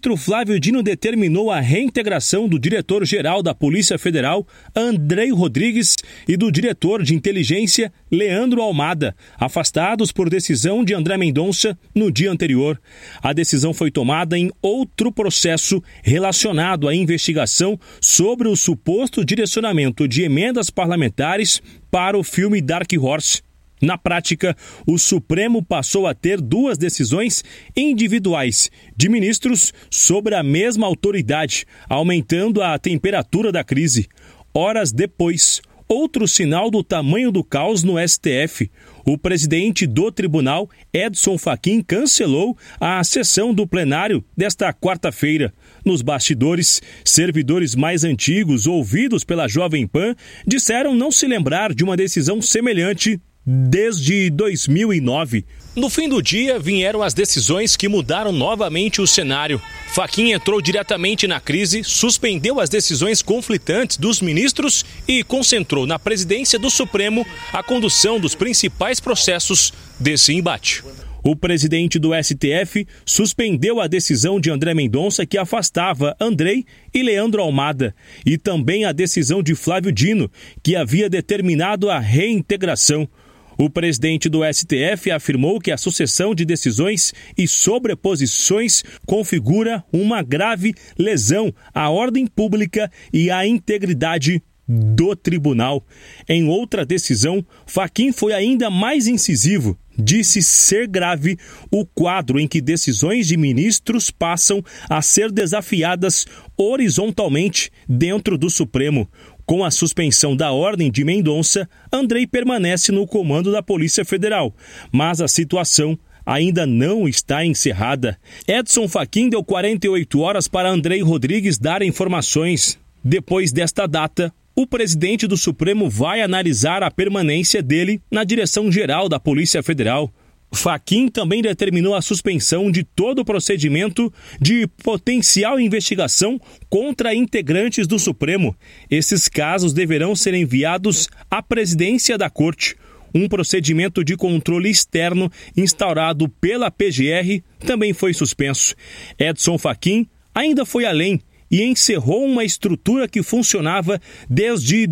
ministro Flávio Dino determinou a reintegração do diretor-geral da Polícia Federal, Andrei Rodrigues, e do diretor de inteligência, Leandro Almada, afastados por decisão de André Mendonça no dia anterior. A decisão foi tomada em outro processo relacionado à investigação sobre o suposto direcionamento de emendas parlamentares para o filme Dark Horse. Na prática, o Supremo passou a ter duas decisões individuais de ministros sobre a mesma autoridade, aumentando a temperatura da crise. Horas depois, outro sinal do tamanho do caos no STF. O presidente do tribunal, Edson Fachin, cancelou a sessão do plenário desta quarta-feira. Nos bastidores, servidores mais antigos, ouvidos pela Jovem Pan, disseram não se lembrar de uma decisão semelhante desde 2009. No fim do dia, vieram as decisões que mudaram novamente o cenário. Fachin entrou diretamente na crise, suspendeu as decisões conflitantes dos ministros e concentrou na presidência do Supremo a condução dos principais processos desse embate. O presidente do STF suspendeu a decisão de André Mendonça que afastava Andrei e Leandro Almada, e também a decisão de Flávio Dino, que havia determinado a reintegração. O presidente do STF afirmou que a sucessão de decisões e sobreposições configura uma grave lesão à ordem pública e à integridade do tribunal. Em outra decisão, Fachin foi ainda mais incisivo. Disse ser grave o quadro em que decisões de ministros passam a ser desafiadas horizontalmente dentro do Supremo. Com a suspensão da ordem de Mendonça, Andrei permanece no comando da Polícia Federal, mas a situação ainda não está encerrada. Edson Fachin deu 48 horas para Andrei Rodrigues dar informações. Depois desta data, o presidente do Supremo vai analisar a permanência dele na direção-geral da Polícia Federal. Fachin também determinou a suspensão de todo o procedimento de potencial investigação contra integrantes do Supremo. Esses casos deverão ser enviados à presidência da Corte. Um procedimento de controle externo instaurado pela PGR também foi suspenso. Edson Fachin ainda foi além e encerrou uma estrutura que funcionava desde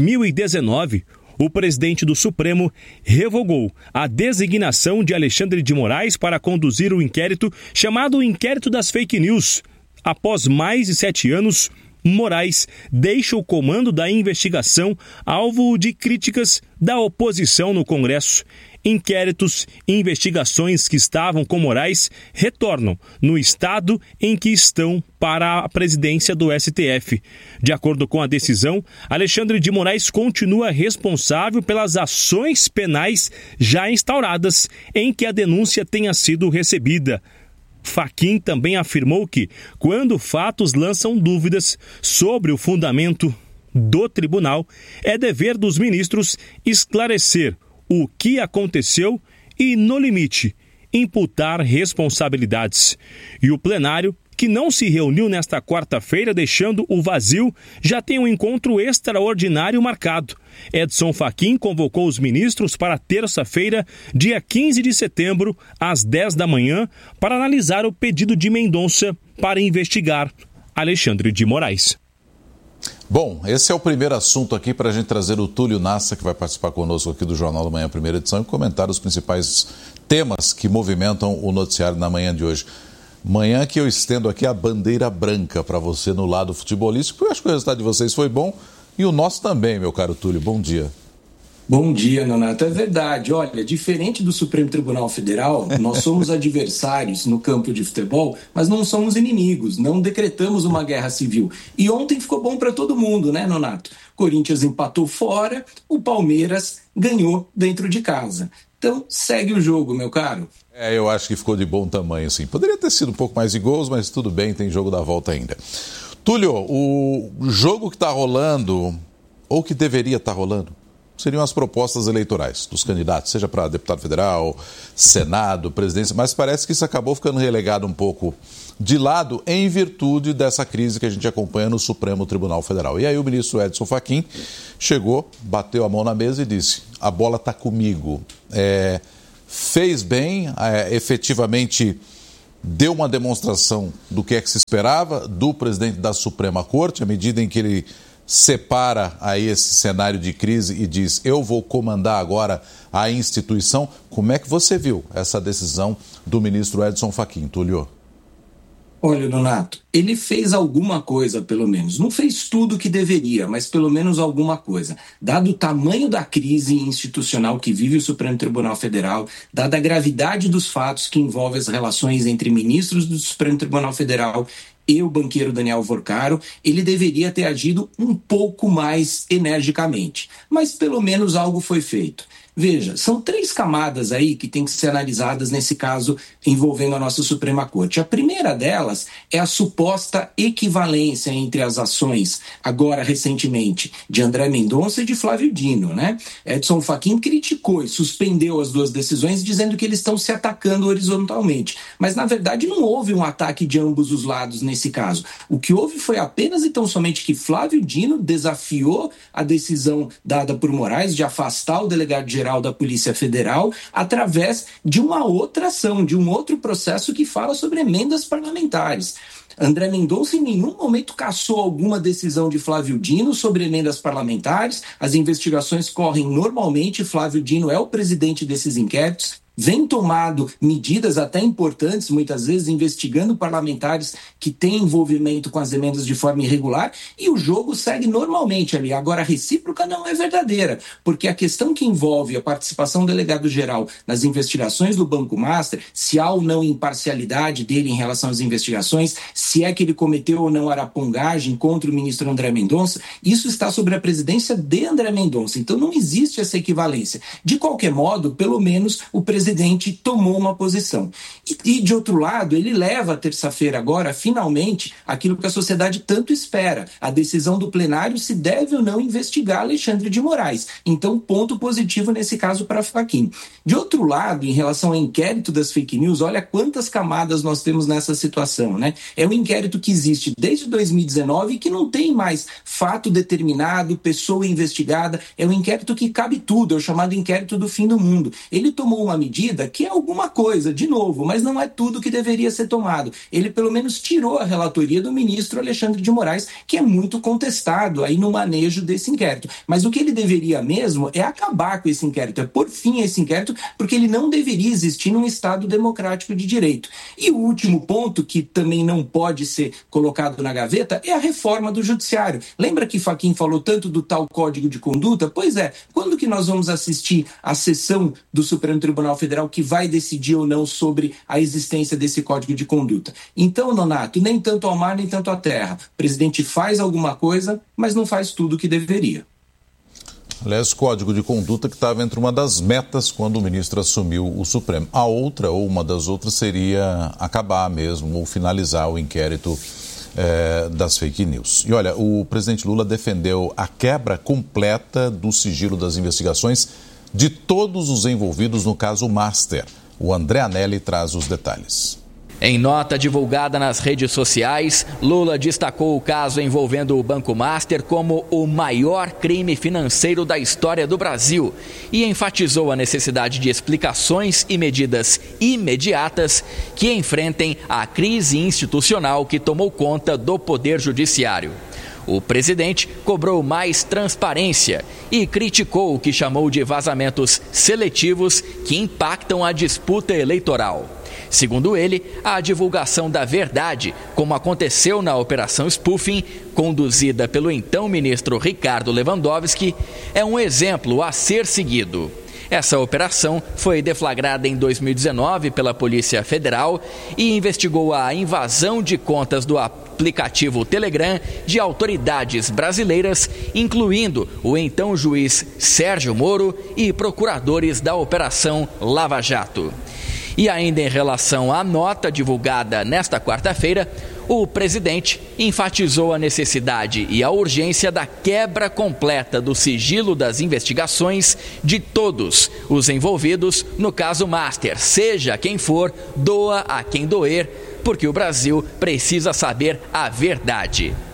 2019. O presidente do Supremo revogou a designação de Alexandre de Moraes para conduzir o inquérito chamado Inquérito das Fake News. Após mais de 7 anos, Moraes deixa o comando da investigação alvo de críticas da oposição no Congresso. Inquéritos e investigações que estavam com Moraes retornam no estado em que estão para a presidência do STF. De acordo com a decisão, Alexandre de Moraes continua responsável pelas ações penais já instauradas em que a denúncia tenha sido recebida. Fachin também afirmou que, quando fatos lançam dúvidas sobre o fundamento do tribunal, é dever dos ministros esclarecer o que aconteceu e, no limite, imputar responsabilidades. E o plenário, que não se reuniu nesta quarta-feira, deixando o vazio, já tem um encontro extraordinário marcado. Edson Fachin convocou os ministros para terça-feira, dia 15 de setembro, às 10 da manhã, para analisar o pedido de Mendonça para investigar Alexandre de Moraes. Bom, esse é o primeiro assunto aqui para a gente trazer o Túlio Nassa, que vai participar conosco aqui do Jornal da Manhã, primeira edição, e comentar os principais temas que movimentam o noticiário na manhã de hoje. Manhã que eu estendo aqui a bandeira branca para você no lado futebolístico, porque eu acho que o resultado de vocês foi bom e o nosso também, meu caro Túlio. Bom dia. Bom dia, Nonato. É verdade. Olha, diferente do Supremo Tribunal Federal, nós somos adversários no campo de futebol, mas não somos inimigos, não decretamos uma guerra civil. E ontem ficou bom para todo mundo, né, Nonato? Corinthians empatou fora, o Palmeiras ganhou dentro de casa. Então, segue o jogo, meu caro. Eu acho que ficou de bom tamanho, sim. Poderia ter sido um pouco mais de gols, mas tudo bem, tem jogo da volta ainda. Túlio, o jogo que está rolando, ou que deveria estar rolando, seriam as propostas eleitorais dos candidatos, seja para deputado federal, Senado, presidência, mas parece que isso acabou ficando relegado um pouco de lado em virtude dessa crise que a gente acompanha no Supremo Tribunal Federal. E aí o ministro Edson Fachin chegou, bateu a mão na mesa e disse: a bola está comigo. Fez bem, efetivamente deu uma demonstração do que é que se esperava do presidente da Suprema Corte, à medida em que ele separa aí esse cenário de crise e diz: eu vou comandar agora a instituição. Como é que você viu essa decisão do ministro Edson Fachin, Túlio? Olha, Donato, ele fez alguma coisa, pelo menos. Não fez tudo o que deveria, mas pelo menos alguma coisa. Dado o tamanho da crise institucional que vive o Supremo Tribunal Federal, dada a gravidade dos fatos que envolvem as relações entre ministros do Supremo Tribunal Federal e o banqueiro Daniel Vorcaro, ele deveria ter agido um pouco mais energicamente. Mas pelo menos algo foi feito. Veja, são 3 camadas aí que têm que ser analisadas nesse caso envolvendo a nossa Suprema Corte. A primeira delas é a suposta equivalência entre as ações, agora recentemente, de André Mendonça e de Flávio Dino, né? Edson Fachin criticou e suspendeu as 2 decisões, dizendo que eles estão se atacando horizontalmente. Mas, na verdade, não houve um ataque de ambos os lados nesse caso. O que houve foi apenas e tão somente que Flávio Dino desafiou a decisão dada por Moraes de afastar o delegado-geral da Polícia Federal através de uma outra ação, de um outro processo que fala sobre emendas parlamentares. André Mendonça em nenhum momento cassou alguma decisão de Flávio Dino sobre emendas parlamentares. As investigações correm normalmente, Flávio Dino é o presidente desses inquéritos. Vem tomado medidas até importantes, muitas vezes investigando parlamentares que têm envolvimento com as emendas de forma irregular, e o jogo segue normalmente ali. Agora, a recíproca não é verdadeira, porque a questão que envolve a participação do delegado-geral nas investigações do Banco Master, se há ou não imparcialidade dele em relação às investigações, se é que ele cometeu ou não arapongagem contra o ministro André Mendonça, isso está sobre a presidência de André Mendonça. Então não existe essa equivalência. De qualquer modo, pelo menos o presidente tomou uma posição. E de outro lado, ele leva a terça-feira agora, finalmente, aquilo que a sociedade tanto espera, a decisão do plenário se deve ou não investigar Alexandre de Moraes. Então, ponto positivo nesse caso para Fachin. De outro lado, em relação ao inquérito das fake news, olha quantas camadas nós temos nessa situação, né? É um inquérito que existe desde 2019 e que não tem mais fato determinado, pessoa investigada, é um inquérito que cabe tudo, é o chamado inquérito do fim do mundo. Ele tomou uma medida que é alguma coisa, de novo, mas não é tudo que deveria ser tomado. Ele pelo menos tirou a relatoria do ministro Alexandre de Moraes, que é muito contestado aí no manejo desse inquérito. Mas o que ele deveria mesmo é acabar com esse inquérito, é pôr fim a esse inquérito, porque ele não deveria existir num Estado democrático de direito. E o último ponto, que também não pode ser colocado na gaveta, é a reforma do judiciário. Lembra que Fachin falou tanto do tal Código de Conduta? Pois é, quando que nós vamos assistir a sessão do Supremo Tribunal Federal que vai decidir ou não sobre a existência desse Código de Conduta? Então, Nonato, nem tanto ao mar, nem tanto à terra. O presidente faz alguma coisa, mas não faz tudo o que deveria. Aliás, Código de Conduta que estava entre uma das metas quando o ministro assumiu o Supremo. A outra, ou uma das outras, seria acabar mesmo, ou finalizar o inquérito das fake news. E olha, o presidente Lula defendeu a quebra completa do sigilo das investigações de todos os envolvidos no caso Master. O André Anelli traz os detalhes. Em nota divulgada nas redes sociais, Lula destacou o caso envolvendo o Banco Master como o maior crime financeiro da história do Brasil e enfatizou a necessidade de explicações e medidas imediatas que enfrentem a crise institucional que tomou conta do Poder Judiciário. O presidente cobrou mais transparência e criticou o que chamou de vazamentos seletivos que impactam a disputa eleitoral. Segundo ele, a divulgação da verdade, como aconteceu na Operação Spoofing, conduzida pelo então ministro Ricardo Lewandowski, é um exemplo a ser seguido. Essa operação foi deflagrada em 2019 pela Polícia Federal e investigou a invasão de contas do aplicativo Telegram de autoridades brasileiras, incluindo o então juiz Sérgio Moro e procuradores da Operação Lava Jato. E ainda em relação à nota divulgada nesta quarta-feira, o presidente enfatizou a necessidade e a urgência da quebra completa do sigilo das investigações de todos os envolvidos no caso Master, seja quem for, doa a quem doer, porque o Brasil precisa saber a verdade.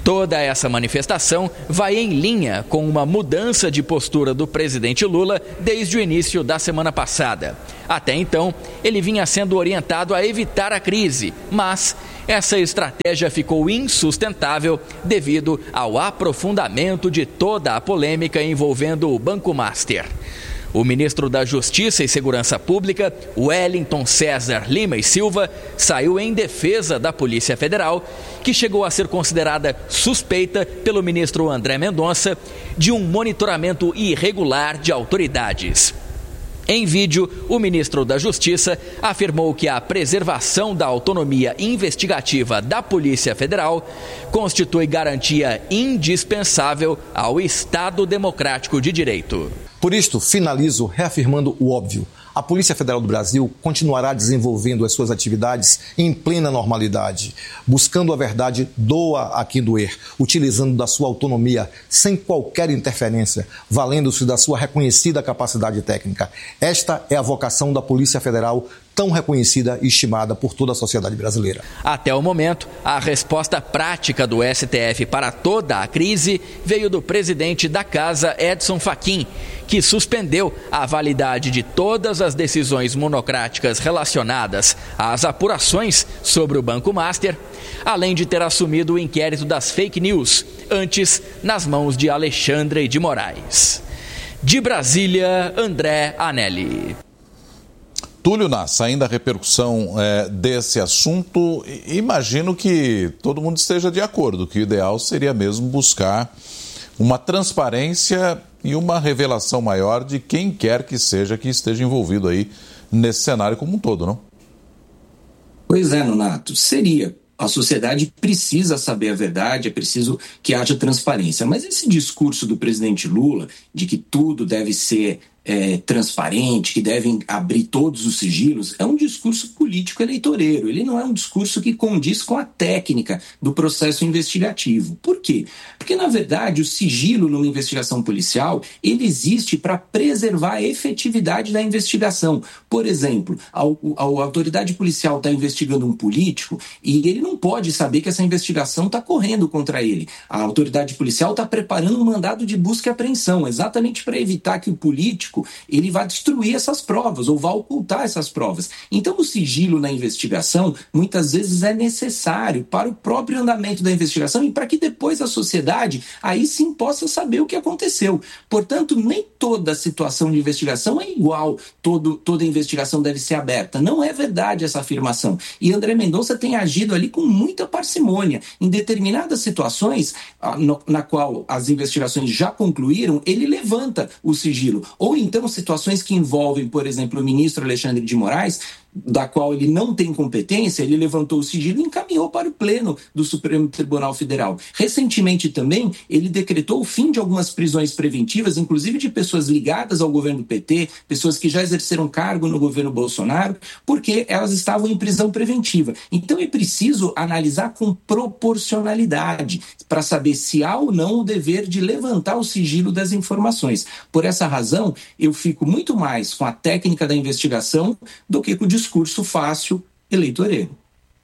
Toda essa manifestação vai em linha com uma mudança de postura do presidente Lula desde o início da semana passada. Até então, ele vinha sendo orientado a evitar a crise, mas essa estratégia ficou insustentável devido ao aprofundamento de toda a polêmica envolvendo o Banco Master. O ministro da Justiça e Segurança Pública, Wellington César Lima e Silva, saiu em defesa da Polícia Federal, que chegou a ser considerada suspeita pelo ministro André Mendonça de um monitoramento irregular de autoridades. Em vídeo, o ministro da Justiça afirmou que a preservação da autonomia investigativa da Polícia Federal constitui garantia indispensável ao Estado Democrático de Direito. Por isto, finalizo reafirmando o óbvio. A Polícia Federal do Brasil continuará desenvolvendo as suas atividades em plena normalidade, buscando a verdade, doa a quem doer, utilizando da sua autonomia, sem qualquer interferência, valendo-se da sua reconhecida capacidade técnica. Esta é a vocação da Polícia Federal, tão reconhecida e estimada por toda a sociedade brasileira. Até o momento, a resposta prática do STF para toda a crise veio do presidente da Casa, Edson Fachin, que suspendeu a validade de todas as decisões monocráticas relacionadas às apurações sobre o Banco Master, além de ter assumido o inquérito das fake news, antes nas mãos de Alexandre de Moraes. De Brasília, André Anelli. Túlio Nassa, ainda a repercussão desse assunto, imagino que todo mundo esteja de acordo, que o ideal seria mesmo buscar uma transparência e uma revelação maior de quem quer que seja que esteja envolvido aí nesse cenário como um todo, não? Pois é, Nonato, seria. A sociedade precisa saber a verdade, é preciso que haja transparência. Mas esse discurso do presidente Lula de que tudo deve ser transparente, que devem abrir todos os sigilos, é um discurso político-eleitoreiro. Ele não é um discurso que condiz com a técnica do processo investigativo. Por quê? Porque, na verdade, o sigilo numa investigação policial, ele existe para preservar a efetividade da investigação. Por exemplo, a autoridade policial está investigando um político e ele não pode saber que essa investigação está correndo contra ele. A autoridade policial está preparando um mandado de busca e apreensão, exatamente para evitar que o político ele vai destruir essas provas ou vai ocultar essas provas. Então o sigilo na investigação muitas vezes é necessário para o próprio andamento da investigação e para que depois a sociedade aí sim possa saber o que aconteceu. Portanto, nem toda situação de investigação é igual, toda investigação deve ser aberta. Não é verdade essa afirmação. E André Mendonça tem agido ali com muita parcimônia. Em determinadas situações na qual as investigações já concluíram, ele levanta o sigilo. Ou então situações que envolvem, por exemplo, o ministro Alexandre de Moraes, da qual ele não tem competência, ele levantou o sigilo e encaminhou para o Pleno do Supremo Tribunal Federal. Recentemente também, ele decretou o fim de algumas prisões preventivas, inclusive de pessoas ligadas ao governo PT, pessoas que já exerceram cargo no governo Bolsonaro, porque elas estavam em prisão preventiva. Então é preciso analisar com proporcionalidade para saber se há ou não o dever de levantar o sigilo das informações. Por essa razão, eu fico muito mais com a técnica da investigação do que com o discurso fácil eleitoreiro.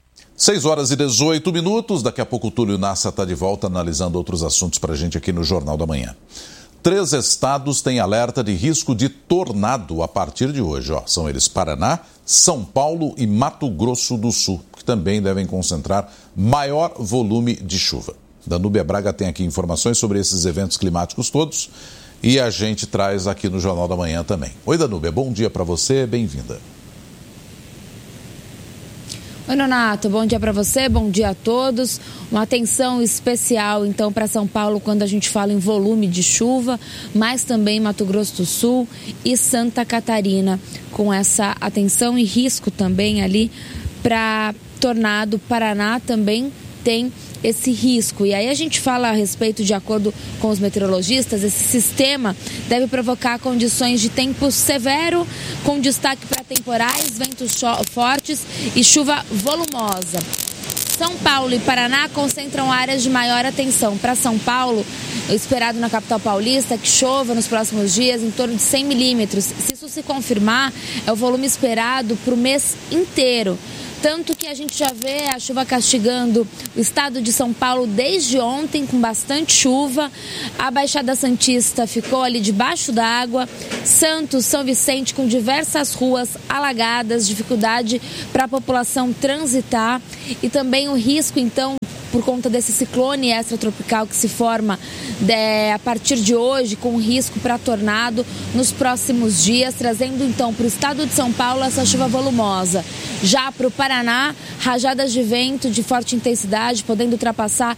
6h18. Daqui a pouco o Túlio Nassa está de volta analisando outros assuntos para a gente aqui no Jornal da Manhã. 3 estados têm alerta de risco de tornado a partir de hoje. São eles Paraná, São Paulo e Mato Grosso do Sul, que também devem concentrar maior volume de chuva. Danúbia Braga tem aqui informações sobre esses eventos climáticos todos e a gente traz aqui no Jornal da Manhã também. Oi, Danúbia, bom dia para você, bem-vinda. Oi, Nonato, bom dia para você, bom dia a todos. Uma atenção especial, então, para São Paulo quando a gente fala em volume de chuva, mas também Mato Grosso do Sul e Santa Catarina, com essa atenção e risco também ali para tornado. Paraná também tem esse risco. E aí a gente fala a respeito, de acordo com os meteorologistas, esse sistema deve provocar condições de tempo severo, com destaque para temporais, ventos fortes e chuva volumosa. São Paulo e Paraná concentram áreas de maior atenção. Para São Paulo, o esperado na capital paulista é que chova nos próximos dias em torno de 100 milímetros. Se isso se confirmar, é o volume esperado para o mês inteiro. Tanto que a gente já vê a chuva castigando o estado de São Paulo desde ontem, com bastante chuva. A Baixada Santista ficou ali debaixo d'água. Santos, São Vicente, com diversas ruas alagadas, dificuldade para a população transitar. E também o risco, então, por conta desse ciclone extratropical que se forma a partir de hoje, com risco para tornado nos próximos dias, trazendo então para o estado de São Paulo essa chuva volumosa. Já para o Paraná, rajadas de vento de forte intensidade, podendo ultrapassar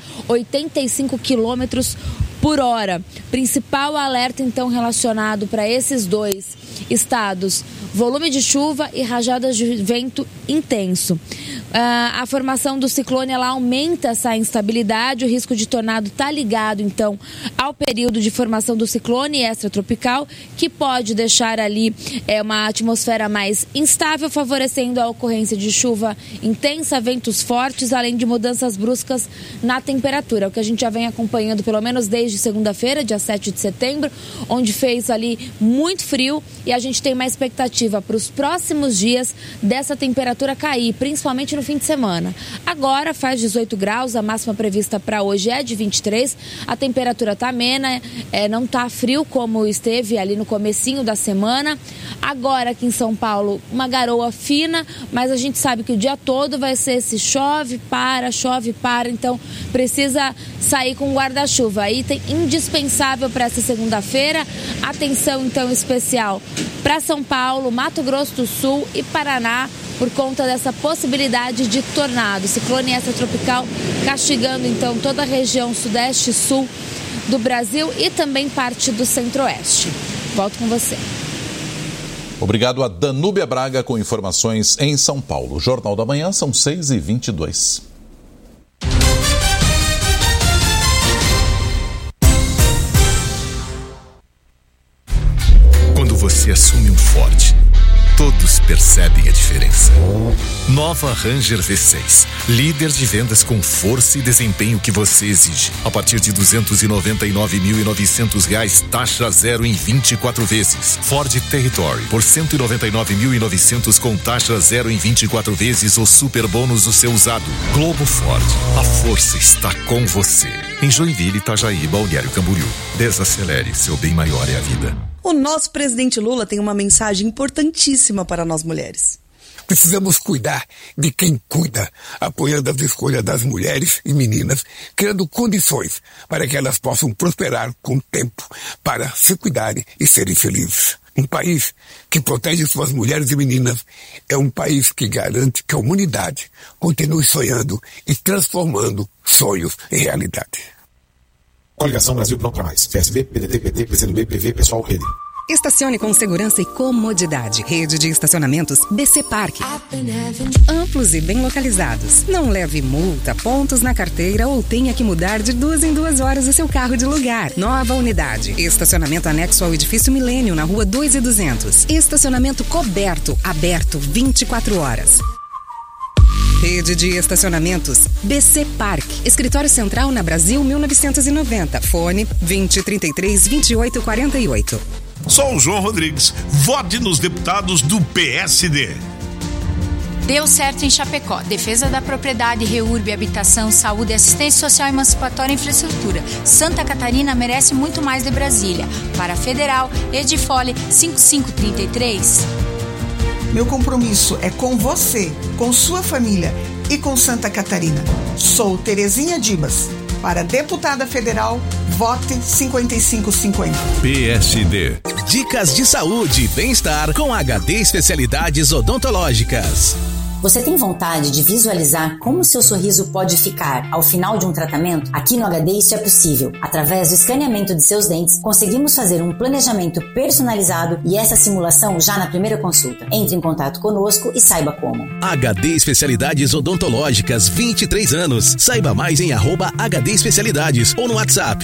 85 quilômetros por hora. Principal alerta então relacionado para esses dois estados: volume de chuva e rajadas de vento intenso. A formação do ciclone ela aumenta essa instabilidade. O risco de tornado está ligado então ao período de formação do ciclone extratropical, que pode deixar ali uma atmosfera mais instável, favorecendo a ocorrência de chuva intensa, ventos fortes, além de mudanças bruscas na temperatura, o que a gente já vem acompanhando pelo menos desde segunda-feira, dia 7 de setembro, onde fez ali muito frio, e a gente tem uma expectativa para os próximos dias dessa temperatura cair, principalmente no fim de semana. Agora faz 18 graus, a máxima prevista para hoje é de 23, a temperatura está amena, não está frio como esteve ali no comecinho da semana. Agora aqui em São Paulo, uma garoa fina, mas a gente sabe que o dia todo vai ser esse chove, para, então precisa sair com guarda-chuva. Item indispensável para essa segunda-feira. Atenção então especial para São Paulo, Mato Grosso do Sul e Paraná, por conta dessa possibilidade de tornado. Ciclone extratropical castigando então toda a região sudeste e sul do Brasil e também parte do centro-oeste. Volto com você. Obrigado a Danúbia Braga com informações em São Paulo. Jornal da Manhã, são 6h22. Quando você assume um Ford, todos percebem a diferença. Nova Ranger V6, líder de vendas com força e desempenho que você exige. A partir de R$ 299.900, taxa zero em 24 vezes. Ford Territory, por R$ 199.900 com taxa zero em 24 vezes ou super bônus do seu usado. Globo Ford, a força está com você. Em Joinville, Itajaí, Balneário Camboriú. Desacelere, seu bem maior é a vida. O nosso presidente Lula tem uma mensagem importantíssima para nós mulheres. Precisamos cuidar de quem cuida, apoiando as escolhas das mulheres e meninas, criando condições para que elas possam prosperar com o tempo, para se cuidarem e serem felizes. Um país que protege suas mulheres e meninas é um país que garante que a humanidade continue sonhando e transformando sonhos em realidade. Coligação Brasil Pronto para Mais. PSB, PDT, PT, PCdoB, PV, Pessoal, Rede. Estacione com segurança e comodidade. Rede de estacionamentos BC Park. Amplos e bem localizados. Não leve multa, pontos na carteira ou tenha que mudar de 2 em 2 horas o seu carro de lugar. Nova unidade. Estacionamento anexo ao edifício Milênio, na rua 2.200. Estacionamento coberto, aberto 24 horas. Rede de estacionamentos BC Park. Escritório Central na Brasil 1990. Fone 2033-2848. Sou o João Rodrigues. Vote nos deputados do PSD. Deu certo em Chapecó. Defesa da propriedade, REURB, habitação, saúde, assistência social, emancipatória e infraestrutura. Santa Catarina merece muito mais de Brasília. Para a Federal, Edifole 5533. Meu compromisso é com você, com sua família e com Santa Catarina. Sou Terezinha Dibas. Para deputada federal, vote 5550. PSD. Dicas de saúde e bem-estar com HD Especialidades Odontológicas. Você tem vontade de visualizar como seu sorriso pode ficar ao final de um tratamento? Aqui no HD isso é possível. Através do escaneamento de seus dentes, conseguimos fazer um planejamento personalizado e essa simulação já na primeira consulta. Entre em contato conosco e saiba como. HD Especialidades Odontológicas, 23 anos. Saiba mais em @HD Especialidades ou no WhatsApp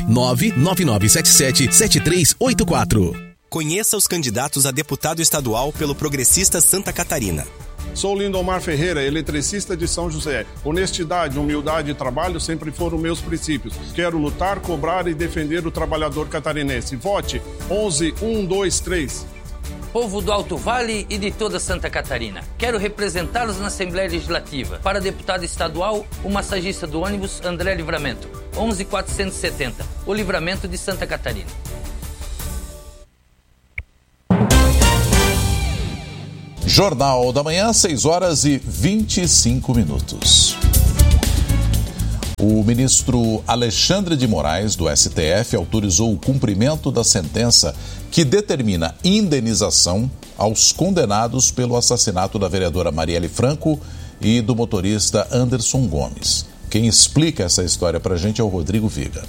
999777384. Conheça os candidatos a deputado estadual pelo Progressista Santa Catarina. Sou Lindomar Ferreira, eletricista de São José. Honestidade, humildade e trabalho sempre foram meus princípios. Quero lutar, cobrar e defender o trabalhador catarinense. Vote 11123. povo do Alto Vale e de toda Santa Catarina. Quero representá-los na Assembleia Legislativa. Para deputado estadual, o massagista do ônibus André Livramento, 11.470, o Livramento de Santa Catarina. Jornal da Manhã, 6h25. O ministro Alexandre de Moraes, do STF, autorizou o cumprimento da sentença que determina indenização aos condenados pelo assassinato da vereadora Marielle Franco e do motorista Anderson Gomes. Quem explica essa história pra gente é o Rodrigo Viga.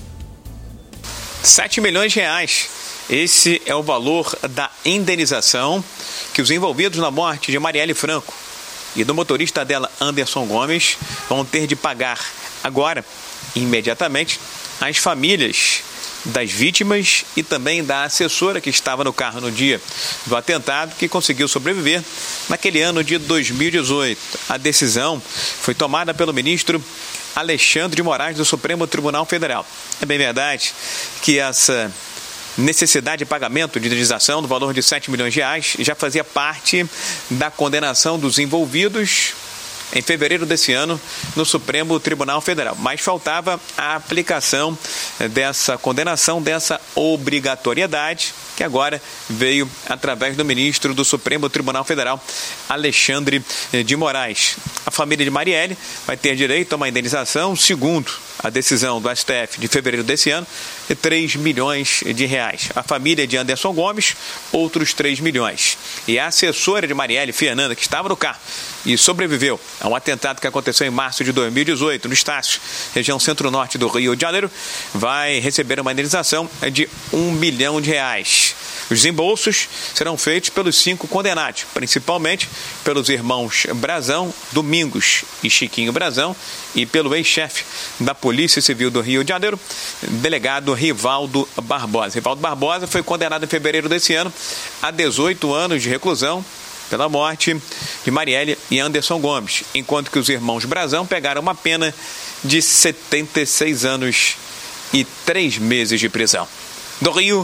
7 milhões de reais. Esse é o valor da indenização que os envolvidos na morte de Marielle Franco e do motorista dela, Anderson Gomes, vão ter de pagar agora, imediatamente, às famílias das vítimas e também da assessora que estava no carro no dia do atentado, que conseguiu sobreviver naquele ano de 2018. A decisão foi tomada pelo ministro Alexandre de Moraes, do Supremo Tribunal Federal. É bem verdade que essa necessidade de pagamento de indenização no valor de 7 milhões de reais já fazia parte da condenação dos envolvidos em fevereiro desse ano no Supremo Tribunal Federal. Mas faltava a aplicação dessa condenação, dessa obrigatoriedade, que agora veio através do ministro do Supremo Tribunal Federal, Alexandre de Moraes. A família de Marielle vai ter direito a uma indenização, segundo a decisão do STF de fevereiro desse ano, de 3 milhões de reais. A família de Anderson Gomes, outros 3 milhões. E a assessora de Marielle, Fernanda, que estava no carro e sobreviveu a um atentado que aconteceu em março de 2018, no Estácio, região centro-norte do Rio de Janeiro, vai receber uma indenização de 1 milhão de reais. Os desembolsos serão feitos pelos 5 condenados, principalmente pelos irmãos Brazão, Domingos e Chiquinho Brazão, e pelo ex-chefe da Polícia Civil do Rio de Janeiro, delegado Rivaldo Barbosa. Rivaldo Barbosa foi condenado em fevereiro desse ano a 18 anos de reclusão pela morte de Marielle e Anderson Gomes, enquanto que os irmãos Brazão pegaram uma pena de 76 anos e 3 meses de prisão. Do Rio,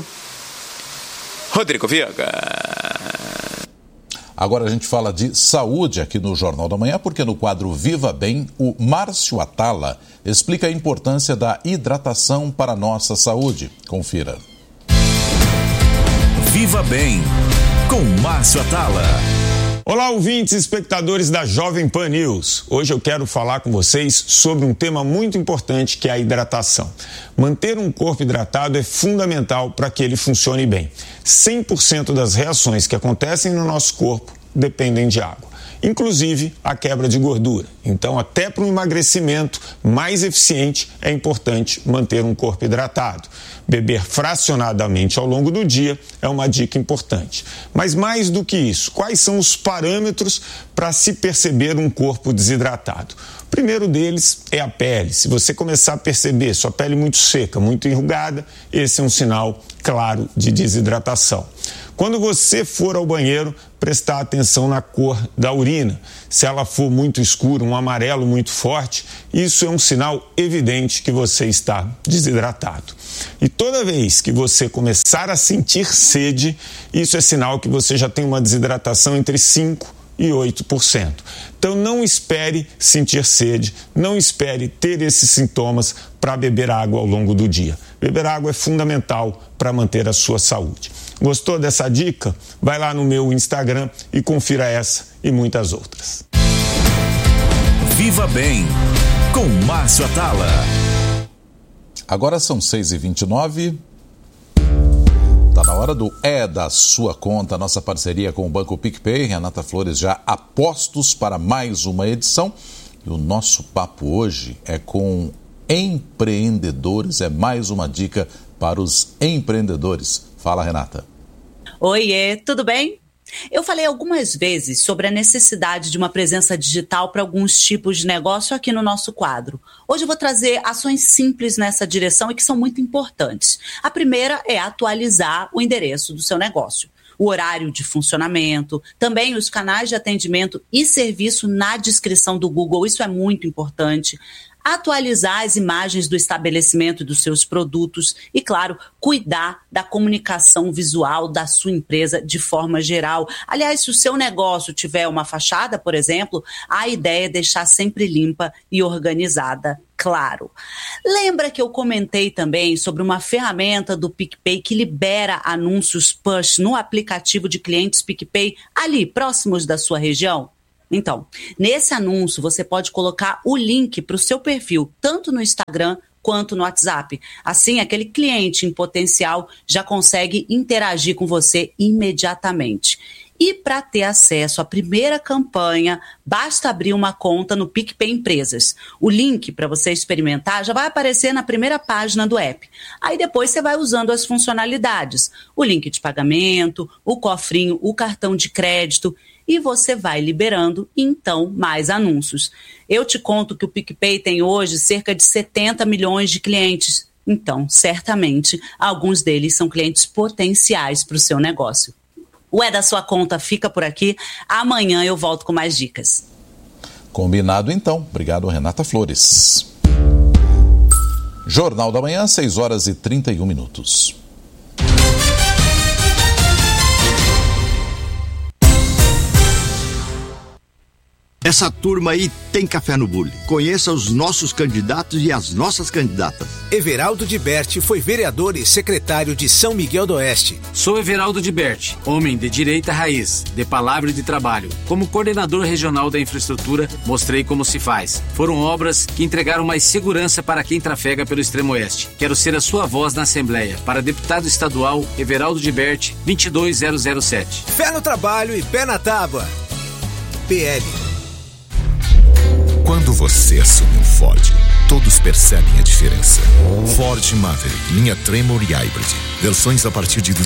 Rodrigo Viga. Agora a gente fala de saúde aqui no Jornal da Manhã, porque no quadro Viva Bem, o Márcio Atala explica a importância da hidratação para a nossa saúde. Confira. Viva Bem, com Márcio Atala. Olá, ouvintes e espectadores da Jovem Pan News. Hoje eu quero falar com vocês sobre um tema muito importante, que é a hidratação. Manter um corpo hidratado é fundamental para que ele funcione bem. 100% das reações que acontecem no nosso corpo dependem de água, inclusive a quebra de gordura. Então, até para um emagrecimento mais eficiente, é importante manter um corpo hidratado. Beber fracionadamente ao longo do dia é uma dica importante. Mas mais do que isso, quais são os parâmetros para se perceber um corpo desidratado? O primeiro deles é a pele. Se você começar a perceber sua pele muito seca, muito enrugada, esse é um sinal claro de desidratação. Quando você for ao banheiro, prestar atenção na cor da urina. Se ela for muito escura, um amarelo muito forte, isso é um sinal evidente que você está desidratado. E toda vez que você começar a sentir sede, isso é sinal que você já tem uma desidratação entre 5% e 8%. Então não espere sentir sede, não espere ter esses sintomas para beber água ao longo do dia. Beber água é fundamental para manter a sua saúde. Gostou dessa dica? Vai lá no meu Instagram e confira essa e muitas outras. Viva Bem, com Márcio Atala. Agora são 6h29. Está na hora do É da Sua Conta, nossa parceria com o Banco PicPay. Renata Flores já a postos para mais uma edição. E o nosso papo hoje é com empreendedores, é mais uma dica para os empreendedores. Fala, Renata. Oiê, tudo bem? Eu falei algumas vezes sobre a necessidade de uma presença digital para alguns tipos de negócio aqui no nosso quadro. Hoje eu vou trazer ações simples nessa direção e que são muito importantes. A primeira é atualizar o endereço do seu negócio, o horário de funcionamento, também os canais de atendimento e serviço na descrição do Google, isso é muito importante. atualizar as imagens do estabelecimento e dos seus produtos e, claro, cuidar da comunicação visual da sua empresa de forma geral. Aliás, se o seu negócio tiver uma fachada, por exemplo, a ideia é deixar sempre limpa e organizada. Claro. Lembra que eu comentei também sobre uma ferramenta do PicPay que libera anúncios push no aplicativo de clientes PicPay ali, próximos da sua região? Então, nesse anúncio você pode colocar o link para o seu perfil, tanto no Instagram quanto no WhatsApp. Assim, aquele cliente em potencial já consegue interagir com você imediatamente. E para ter acesso à primeira campanha, basta abrir uma conta no PicPay Empresas. O link para você experimentar já vai aparecer na primeira página do app. Aí depois você vai usando as funcionalidades, o link de pagamento, o cofrinho, o cartão de crédito, e você vai liberando, então, mais anúncios. Eu te conto que o PicPay tem hoje cerca de 70 milhões de clientes. Então, certamente, alguns deles são clientes potenciais para o seu negócio. O É da Sua Conta fica por aqui. Amanhã eu volto com mais dicas. Combinado então. Obrigado, Renata Flores. Jornal da Manhã, 6h31. Essa turma aí tem café no bule. Conheça os nossos candidatos e as nossas candidatas. Everaldo de Berti foi vereador e secretário de São Miguel do Oeste. Sou Everaldo de Berti, homem de direita raiz, de palavra e de trabalho. Como coordenador regional da infraestrutura, mostrei como se faz. Foram obras que entregaram mais segurança para quem trafega pelo extremo oeste. Quero ser a sua voz na Assembleia. Para deputado estadual, Everaldo de Berti, 22007. Fé no trabalho e pé na tábua. PL. Quando você assume um Ford, todos percebem a diferença. Ford Maverick, linha Tremor e Hybrid. Versões a partir de R$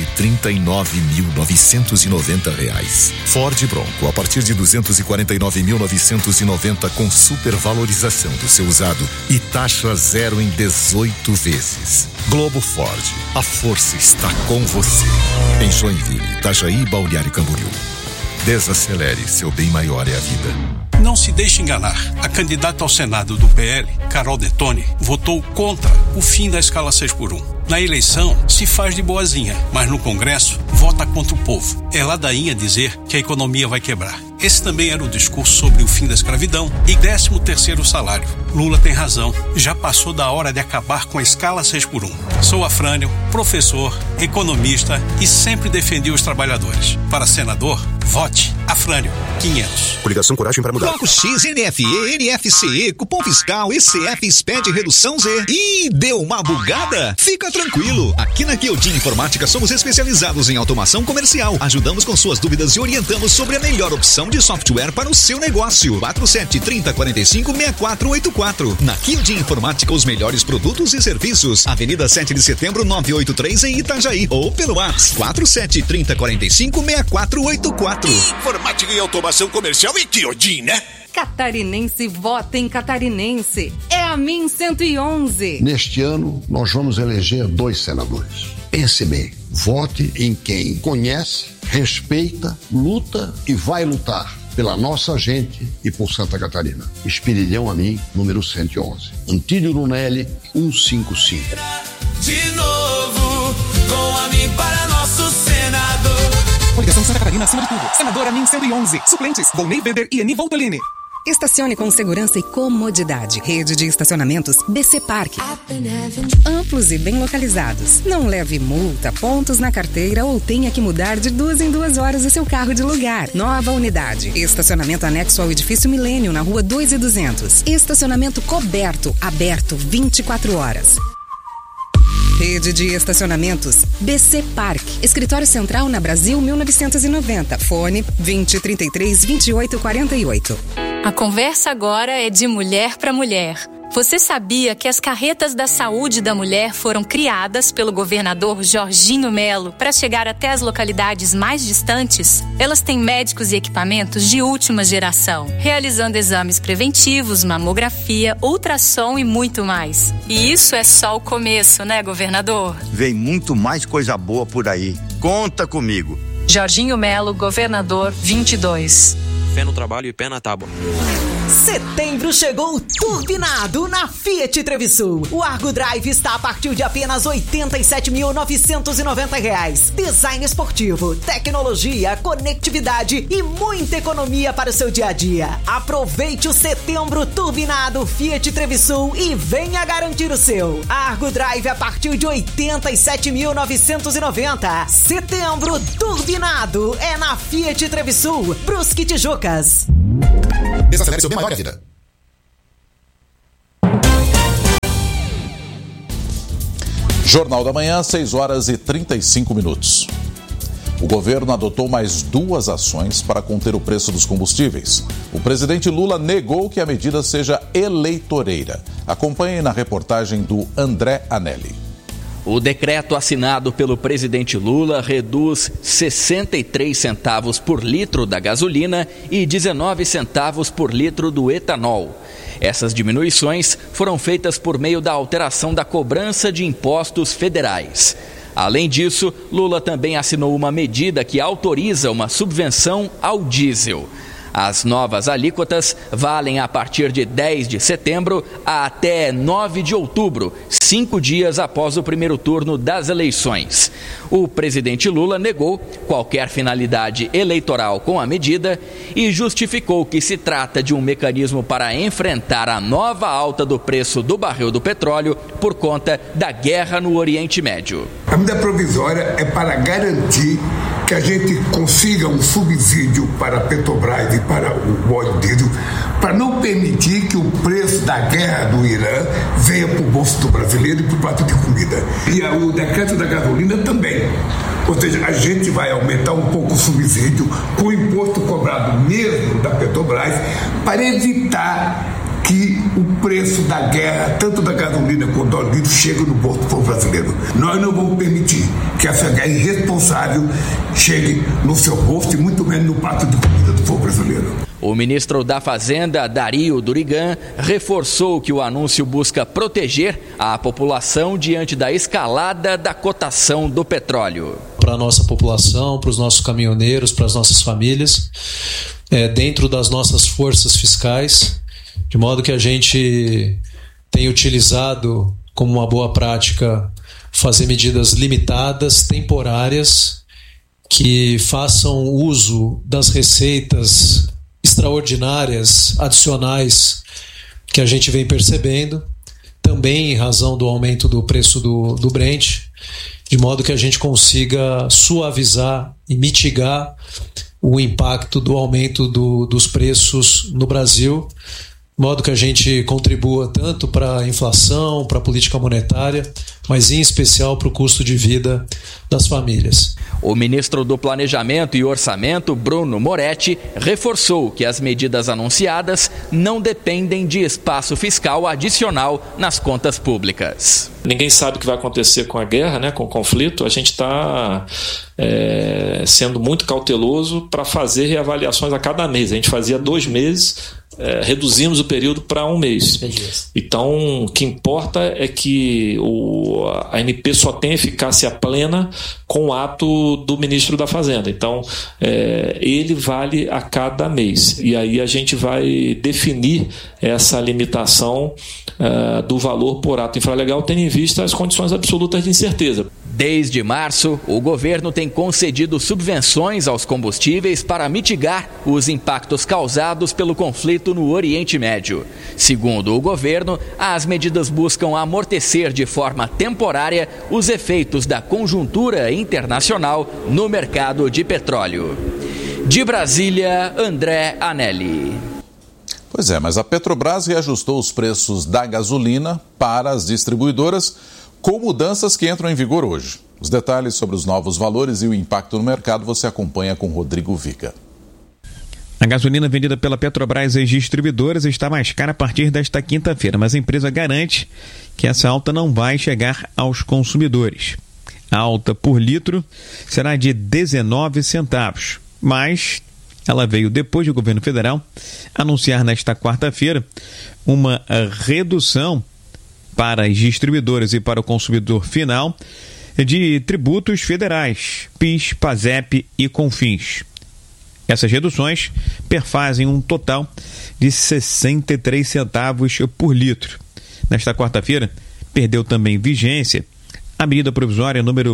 239.990. Ford Bronco, a partir de R$ 249.990 com supervalorização do seu usado e taxa zero em 18 vezes. Globo Ford, a força está com você. Em Joinville, Itajaí e Balneário Camboriú. Desacelere, seu bem maior é a vida. Não se deixe enganar. A candidata ao Senado do PL, Carol Detoni, votou contra o fim da escala 6x1. Na eleição, se faz de boazinha, mas no Congresso, vota contra o povo. É ladainha dizer que a economia vai quebrar. Esse também era o discurso sobre o fim da escravidão e 13º salário. Lula tem razão. Já passou da hora de acabar com a escala 6x1. Sou Afrânio, professor, economista e sempre defendi os trabalhadores. Para senador, vote Afrânio 500. Coligação Coragem para Mudar. Bloco X, NFE, NFC, cupom fiscal, ECF, SPED, redução Z. Ih, deu uma bugada? Fica tranquilo. Aqui na Kildin Informática somos especializados em automação comercial. Ajudamos com suas dúvidas e orientamos sobre a melhor opção de software para o seu negócio. 4730456484. Na Kildin Informática, os melhores produtos e serviços. Avenida 7 de Setembro, 983 em Itajaí. Ou pelo WhatsApp 4730456484. Informática e automação comercial e Kildin, né? Catarinense vota em Catarinense. É a MIN 111. Neste ano, nós vamos eleger 2 senadores. Pense bem, vote em quem conhece, respeita, luta e vai lutar pela nossa gente e por Santa Catarina. Espinilhão a mim, número 111. Antílio Lunelli, 155. De novo, com a mim para nosso senador. Coligação Santa Catarina acima de tudo. Senadora MIN 111. Suplentes, Volney Veder e Eni Voltolini. Estacione com segurança e comodidade. Rede de estacionamentos BC Park. Amplos e bem localizados. Não leve multa, pontos na carteira ou tenha que mudar de 2 em 2 horas o seu carro de lugar. Nova unidade. Estacionamento anexo ao edifício Milênio, na rua 2.200. Estacionamento coberto, aberto 24 horas. Rede de estacionamentos BC Park. Escritório Central na Brasil 1990. Fone 2033-2848. A conversa agora é de mulher para mulher. Você sabia que as carretas da saúde da mulher foram criadas pelo governador Jorginho Melo para chegar até as localidades mais distantes? Elas têm médicos e equipamentos de última geração, realizando exames preventivos, mamografia, ultrassom e muito mais. E isso é só o começo, né, governador? Vem muito mais coisa boa por aí. Conta comigo. Jorginho Melo, governador 22. Fé no trabalho e pé na tábua. Setembro chegou turbinado na Fiat Trevisul. O Argo Drive está a partir de apenas R$ 87.990. Design esportivo, tecnologia, conectividade e muita economia para o seu dia a dia. Aproveite o Setembro turbinado Fiat Trevisul e venha garantir o seu. Argo Drive a partir de R$ 87.990. Setembro turbinado é na Fiat Trevisul, Brusque, Tijucas. Desacelere seu bem maior que a vida. Jornal da Manhã, 6h35. O governo adotou mais 2 ações para conter o preço dos combustíveis. O presidente Lula negou que a medida seja eleitoreira. Acompanhe na reportagem do André Anelli. O decreto assinado pelo presidente Lula reduz 63 centavos por litro da gasolina e 19 centavos por litro do etanol. Essas diminuições foram feitas por meio da alteração da cobrança de impostos federais. Além disso, Lula também assinou uma medida que autoriza uma subvenção ao diesel. As novas alíquotas valem a partir de 10 de setembro até 9 de outubro, 5 dias após o primeiro turno das eleições. O presidente Lula negou qualquer finalidade eleitoral com a medida e justificou que se trata de um mecanismo para enfrentar a nova alta do preço do barril do petróleo por conta da guerra no Oriente Médio. A medida provisória é para garantir que a gente consiga um subsídio para a Petrobras e para o óleo diesel, para não permitir que o preço da guerra do Irã venha para o bolso do brasileiro e para o prato de comida. E o decreto da gasolina também. Ou seja, a gente vai aumentar um pouco o subsídio com o imposto cobrado mesmo da Petrobras para evitar que o preço da guerra, tanto da gasolina quanto do óleo diesel, chegue no bolso do povo brasileiro. Nós não vamos permitir que essa guerra irresponsável chegue no seu bolso e muito menos no prato de comida do povo brasileiro. O ministro da Fazenda, Dario Durigan, reforçou que o anúncio busca proteger a população diante da escalada da cotação do petróleo. Para a nossa população, para os nossos caminhoneiros, para as nossas famílias, dentro das nossas forças fiscais, de modo que a gente tem utilizado como uma boa prática fazer medidas limitadas, temporárias, que façam uso das receitas extraordinárias, adicionais, que a gente vem percebendo, também em razão do aumento do preço do Brent, de modo que a gente consiga suavizar e mitigar o impacto do aumento dos preços no Brasil, de modo que a gente contribua tanto para a inflação, para a política monetária, mas em especial para o custo de vida das famílias. O ministro do Planejamento e Orçamento, Bruno Moretti, reforçou que as medidas anunciadas não dependem de espaço fiscal adicional nas contas públicas. Ninguém sabe o que vai acontecer com a guerra, né, com o conflito. A gente está sendo muito cauteloso para fazer reavaliações a cada mês. A gente fazia 2 meses, reduzimos o período para 1 mês. Então, o que importa é que a ANP só tem eficácia plena com o ato do ministro da Fazenda. Então, ele vale a cada mês. E aí a gente vai definir essa limitação do valor por ato infralegal, tendo em vista as condições absolutas de incerteza. Desde março, o governo tem concedido subvenções aos combustíveis para mitigar os impactos causados pelo conflito no Oriente Médio. Segundo o governo, as medidas buscam amortecer de forma temporária os efeitos da conjuntura internacional no mercado de petróleo. De Brasília, André Anelli. Pois é, mas a Petrobras reajustou os preços da gasolina para as distribuidoras, com mudanças que entram em vigor hoje. Os detalhes sobre os novos valores e o impacto no mercado você acompanha com Rodrigo Viga. A gasolina vendida pela Petrobras às distribuidoras está mais cara a partir desta quinta-feira, mas a empresa garante que essa alta não vai chegar aos consumidores. A alta por litro será de 19 centavos, mas ela veio depois do governo federal anunciar nesta quarta-feira uma redução para as distribuidoras e para o consumidor final de tributos federais, PIS, PASEP e CONFINS. Essas reduções perfazem um total de 63 centavos por litro. Nesta quarta-feira, perdeu também vigência a medida provisória número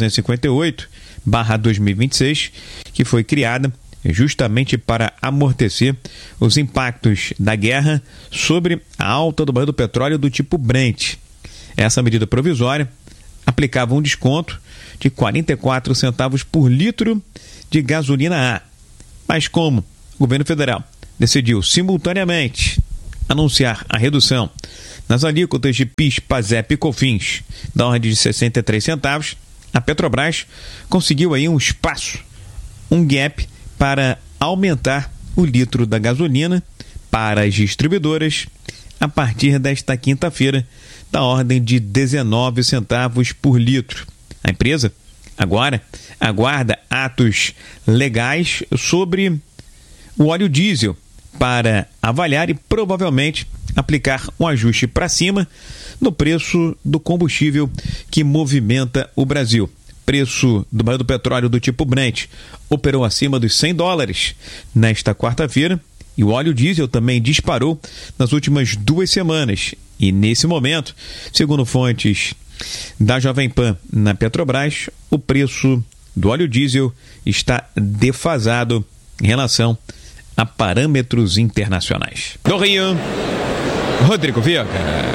1358/2026, que foi criada justamente para amortecer os impactos da guerra sobre a alta do barril do petróleo do tipo Brent. Essa medida provisória aplicava um desconto de 44 centavos por litro de gasolina A. Mas como o governo federal decidiu simultaneamente anunciar a redução nas alíquotas de PIS, PASEP e COFINS da ordem de 63 centavos, a Petrobras conseguiu aí um espaço, um gap para aumentar o litro da gasolina para as distribuidoras a partir desta quinta-feira, da ordem de 19 centavos por litro. A empresa agora aguarda atos legais sobre o óleo diesel para avaliar e provavelmente aplicar um ajuste para cima no preço do combustível que movimenta o Brasil. Preço do barril do petróleo do tipo Brent operou acima dos $100 nesta quarta-feira e o óleo diesel também disparou nas últimas 2 semanas. E nesse momento, segundo fontes da Jovem Pan na Petrobras, o preço do óleo diesel está defasado em relação a parâmetros internacionais. Do Rio, Rodrigo Viega.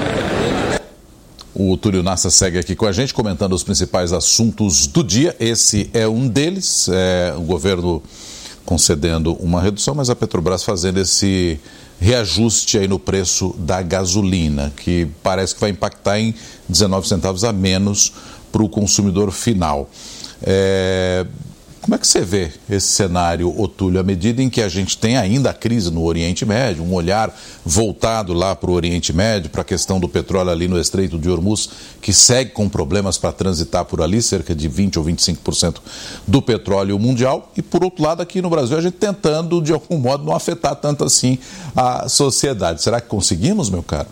O Túlio Nassa segue aqui com a gente, comentando os principais assuntos do dia. Esse é um deles, o governo concedendo uma redução, mas a Petrobras fazendo esse reajuste aí no preço da gasolina, que parece que vai impactar em 19 centavos a menos para o consumidor final. Como é que você vê esse cenário, Túlio, à medida em que a gente tem ainda a crise no Oriente Médio, um olhar voltado lá para o Oriente Médio, para a questão do petróleo ali no Estreito de Hormuz, que segue com problemas para transitar por ali, cerca de 20% ou 25% do petróleo mundial, e por outro lado aqui no Brasil a gente tentando de algum modo não afetar tanto assim a sociedade. Será que conseguimos, meu caro?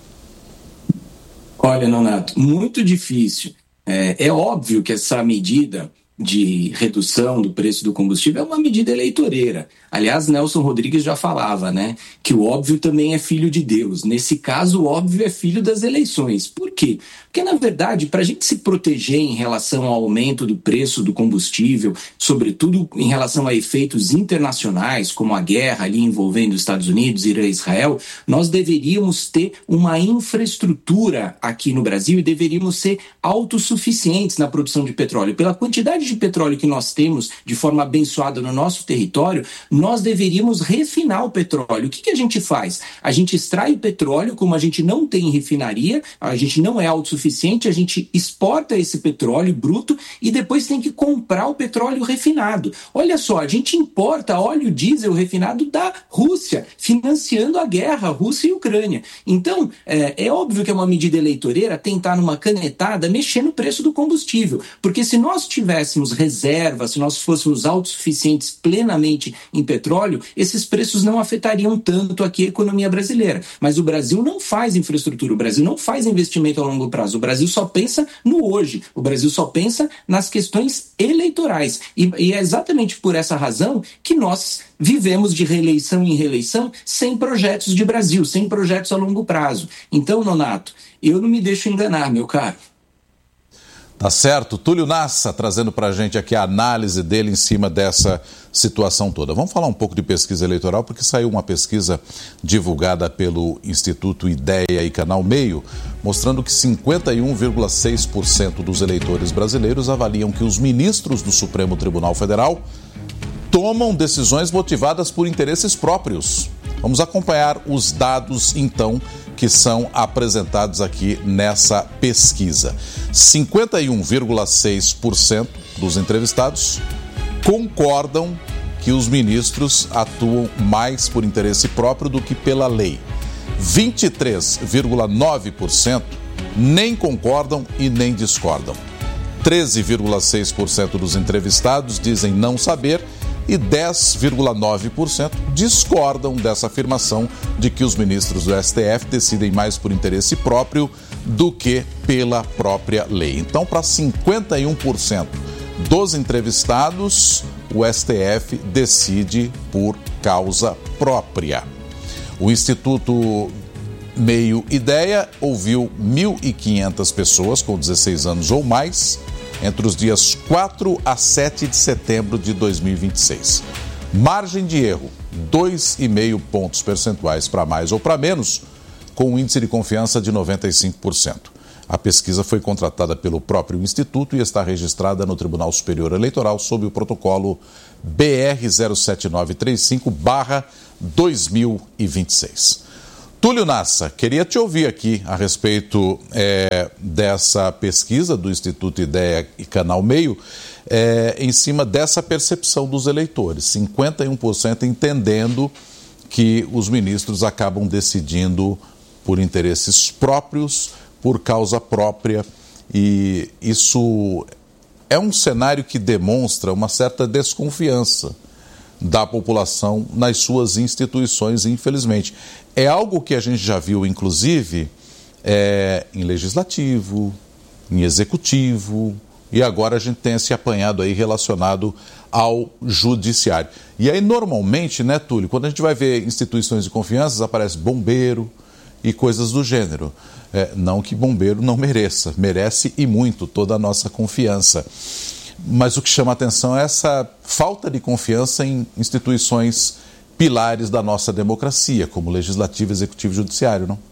Olha, Nonato, muito difícil. É óbvio que essa medida de redução do preço do combustível é uma medida eleitoreira. Aliás, Nelson Rodrigues já falava, né, que o óbvio também é filho de Deus. Nesse caso, o óbvio é filho das eleições. Por quê? Porque, na verdade, para a gente se proteger em relação ao aumento do preço do combustível, sobretudo em relação a efeitos internacionais, como a guerra ali envolvendo os Estados Unidos, Irã e Israel, nós deveríamos ter uma infraestrutura aqui no Brasil e deveríamos ser autossuficientes na produção de petróleo. Pela quantidade de petróleo que nós temos de forma abençoada no nosso território, nós deveríamos refinar o petróleo. O que a gente faz? A gente extrai o petróleo, como a gente não tem refinaria, a gente não é autossuficiente, a gente exporta esse petróleo bruto e depois tem que comprar o petróleo refinado. Olha só, a gente importa óleo diesel refinado da Rússia, financiando a guerra Rússia e Ucrânia. Então, é óbvio que é uma medida eleitoreira tentar numa canetada mexer no preço do combustível, porque se nós tivéssemos reservas, se nós fôssemos autossuficientes plenamente em petróleo, esses preços não afetariam tanto aqui a economia brasileira. Mas o Brasil não faz infraestrutura, o Brasil não faz investimento a longo prazo, o Brasil só pensa no hoje, o Brasil só pensa nas questões eleitorais. E é exatamente por essa razão que nós vivemos de reeleição em reeleição sem projetos de Brasil, sem projetos a longo prazo. Então, Nonato, eu não me deixo enganar, meu caro. Tá certo. Túlio Nassa trazendo para a gente aqui a análise dele em cima dessa situação toda. Vamos falar um pouco de pesquisa eleitoral, porque saiu uma pesquisa divulgada pelo Instituto Ideia e Canal Meio, mostrando que 51,6% dos eleitores brasileiros avaliam que os ministros do Supremo Tribunal Federal tomam decisões motivadas por interesses próprios. Vamos acompanhar os dados, então, que são apresentados aqui nessa pesquisa. 51,6% dos entrevistados concordam que os ministros atuam mais por interesse próprio do que pela lei. 23,9% nem concordam e nem discordam. 13,6% dos entrevistados dizem não saber e 10,9% discordam dessa afirmação de que os ministros do STF decidem mais por interesse próprio do que pela própria lei. Então, para 51% dos entrevistados, o STF decide por causa própria. O Instituto Meio Ideia ouviu 1.500 pessoas com 16 anos ou mais entre os dias 4 a 7 de setembro de 2026. Margem de erro, 2,5 pontos percentuais para mais ou para menos, com um índice de confiança de 95%. A pesquisa foi contratada pelo próprio Instituto e está registrada no Tribunal Superior Eleitoral sob o protocolo BR 07935/2026. Túlio Nassa, queria te ouvir aqui a respeito dessa pesquisa do Instituto Ideia e Canal Meio, em cima dessa percepção dos eleitores. 51% entendendo que os ministros acabam decidindo por interesses próprios, por causa própria, e isso é um cenário que demonstra uma certa desconfiança da população nas suas instituições, infelizmente. É algo que a gente já viu, inclusive, em legislativo, em executivo, e agora a gente tem esse apanhado aí relacionado ao judiciário. E aí, normalmente, né, Túlio, quando a gente vai ver instituições de confiança, aparece bombeiro e coisas do gênero. Não que bombeiro não mereça, merece e muito toda a nossa confiança. Mas o que chama a atenção é essa falta de confiança em instituições pilares da nossa democracia, como legislativo, executivo e judiciário, não?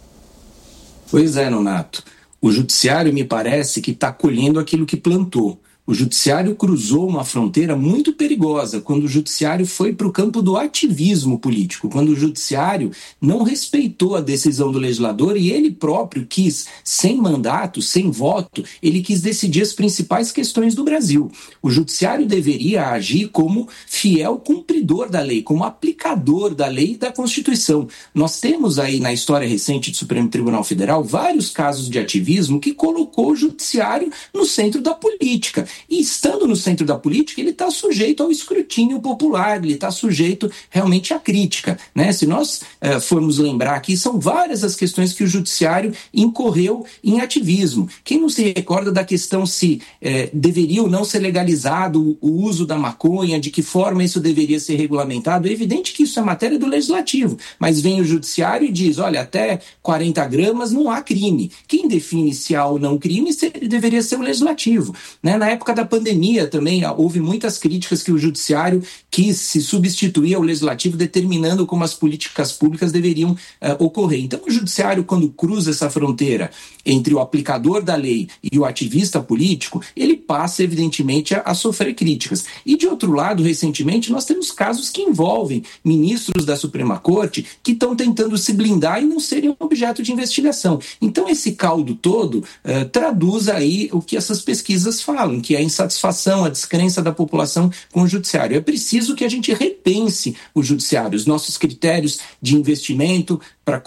Pois é, Nonato. O judiciário me parece que está colhendo aquilo que plantou. O judiciário cruzou uma fronteira muito perigosa quando o judiciário foi para o campo do ativismo político, quando o judiciário não respeitou a decisão do legislador e ele próprio quis, sem mandato, sem voto, ele quis decidir as principais questões do Brasil. O judiciário deveria agir como fiel cumpridor da lei, como aplicador da lei e da Constituição. Nós temos aí na história recente do Supremo Tribunal Federal vários casos de ativismo que colocou o judiciário no centro da política. E estando no centro da política, ele está sujeito ao escrutínio popular, ele está sujeito realmente à crítica, né? Se nós formos lembrar aqui, são várias as questões que o judiciário incorreu em ativismo. Quem não se recorda da questão se deveria ou não ser legalizado o uso da maconha, de que forma isso deveria ser regulamentado? É evidente que isso é matéria do legislativo, mas vem o judiciário e diz, olha, até 40 gramas não há crime. Quem define se há ou não crime deveria ser o legislativo, né? Na época da pandemia também houve muitas críticas que o judiciário quis se substituir ao legislativo, determinando como as políticas públicas deveriam ocorrer. Então o judiciário, quando cruza essa fronteira entre o aplicador da lei e o ativista político, ele passa evidentemente a sofrer críticas. E de outro lado, recentemente, nós temos casos que envolvem ministros da Suprema Corte que estão tentando se blindar e não serem objeto de investigação. Então esse caldo todo traduz aí o que essas pesquisas falam, que é a insatisfação, a descrença da população com o judiciário. É preciso que a gente repense o judiciário, os nossos critérios de investimento,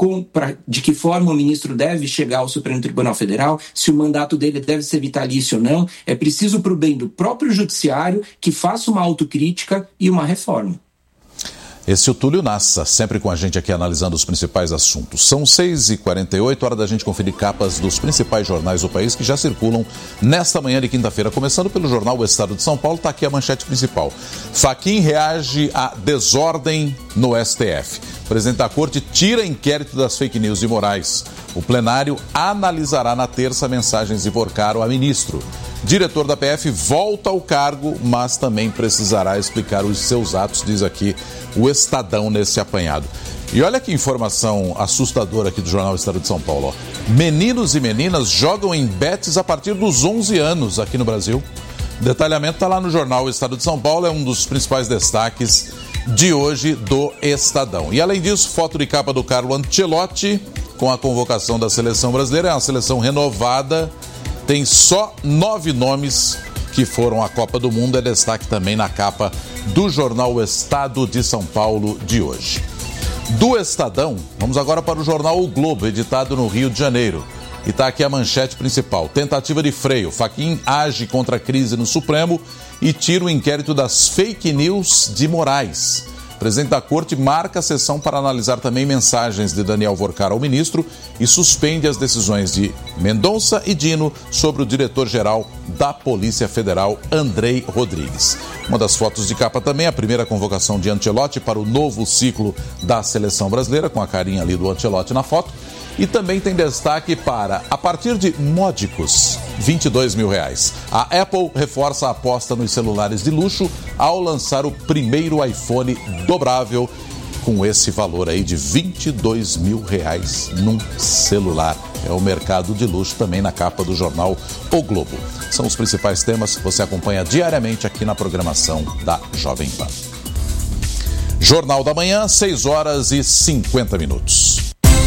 de que forma o ministro deve chegar ao Supremo Tribunal Federal, se o mandato dele deve ser vitalício ou não. É preciso, para o bem do próprio judiciário, que faça uma autocrítica e uma reforma. Esse é o Túlio Nassa, sempre com a gente aqui analisando os principais assuntos. São 6h48, hora da gente conferir capas dos principais jornais do país que já circulam nesta manhã de quinta-feira. Começando pelo jornal O Estado de São Paulo, está aqui a manchete principal. Fachin reage à desordem no STF. O presidente da Corte tira inquérito das fake news de Moraes. O plenário analisará na terça mensagens de Porcaro a ministro. Diretor da PF volta ao cargo, mas também precisará explicar os seus atos, diz aqui o Estadão nesse apanhado. E olha que informação assustadora aqui do jornal Estado de São Paulo. Ó. Meninos e meninas jogam em bets a partir dos 11 anos aqui no Brasil. O detalhamento está lá no jornal Estado de São Paulo, é um dos principais destaques de hoje do Estadão. E além disso, foto de capa do Carlo Ancelotti com a convocação da seleção brasileira. É uma seleção renovada. Tem só 9 nomes que foram à Copa do Mundo. É destaque também na capa do jornal O Estado de São Paulo de hoje. Do Estadão, vamos agora para o jornal O Globo, editado no Rio de Janeiro. E está aqui a manchete principal. Tentativa de freio. Fachin age contra a crise no Supremo e tira o inquérito das fake news de Moraes. presidente da Corte marca a sessão para analisar também mensagens de Daniel Vorcar ao ministro e suspende as decisões de Mendonça e Dino sobre o diretor-geral da Polícia Federal, Andrei Rodrigues. Uma das fotos de capa também, a primeira convocação de Ancelotti para o novo ciclo da seleção brasileira, com a carinha ali do Ancelotti na foto. E também tem destaque para, a partir de módicos, R$22 mil. A Apple reforça a aposta nos celulares de luxo ao lançar o primeiro iPhone dobrável com esse valor aí de R$22 mil num celular. É o mercado de luxo também na capa do jornal O Globo. São os principais temas que você acompanha diariamente aqui na programação da Jovem Pan. Jornal da Manhã, 6h50.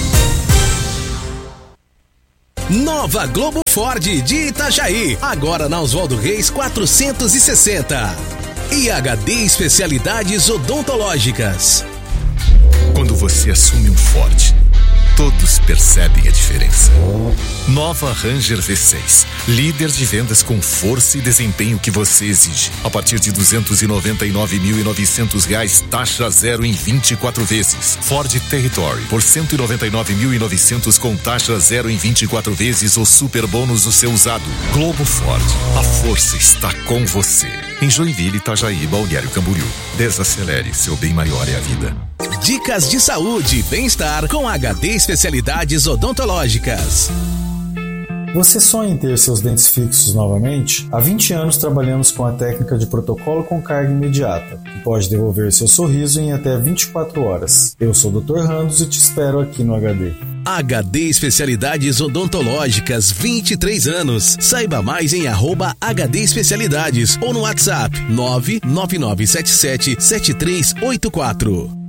Nova Globo Ford de Itajaí, agora na Oswaldo Reis 460. E HD Especialidades Odontológicas. Quando você assume um Ford, todos percebem a diferença. Nova Ranger V6, líder de vendas com força e desempenho que você exige. A partir de R$ 299.900, taxa zero em 24 vezes. Ford Territory, por R$ 199.900 com taxa zero em 24 vezes ou super bônus no seu usado. Globo Ford, a força está com você. Em Joinville, Itajaí, Balneário Camboriú. Desacelere, seu bem maior é a vida. Dicas de saúde e bem-estar com HD Especialidades Odontológicas. Você sonha em ter seus dentes fixos novamente? Há 20 anos trabalhamos com a técnica de protocolo com carga imediata, que pode devolver seu sorriso em até 24 horas. Eu sou o Dr. Randos e te espero aqui no HD. HD Especialidades Odontológicas, 23 anos. Saiba mais em @HD Especialidades ou no WhatsApp 999777384.